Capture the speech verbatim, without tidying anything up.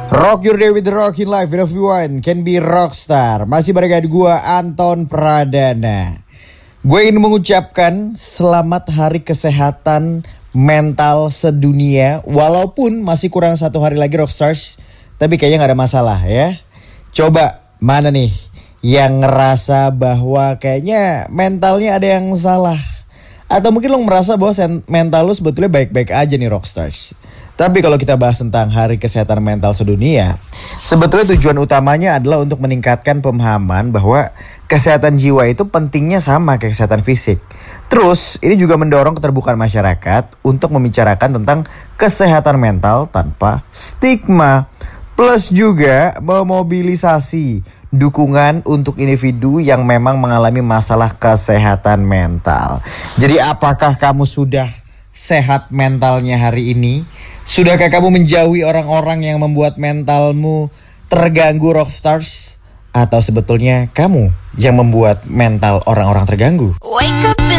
Rock your day with the Rockin' Life. Everyone can be rockstar. Masih barengan gue Anton Pradana. Gue ingin mengucapkan selamat hari kesehatan mental sedunia. Walaupun masih kurang satu hari lagi Rockstars, tapi kayaknya gak ada masalah ya. Coba mana nih yang ngerasa bahwa kayaknya mentalnya ada yang salah, atau mungkin lo merasa bahwa mental lo sebetulnya baik-baik aja nih Rockstars. Tapi kalau kita bahas tentang Hari Kesehatan Mental Sedunia, sebetulnya tujuan utamanya adalah untuk meningkatkan pemahaman bahwa kesehatan jiwa itu pentingnya sama kayak kesehatan fisik. Terus ini juga mendorong keterbukaan masyarakat untuk membicarakan tentang kesehatan mental tanpa stigma. Plus juga memobilisasi dukungan untuk individu yang memang mengalami masalah kesehatan mental. Jadi apakah kamu sudah sehat mentalnya hari ini? Sudahkah kamu menjauhi orang-orang yang membuat mentalmu terganggu Rockstars? Atau sebetulnya kamu yang membuat mental orang-orang terganggu? Wake up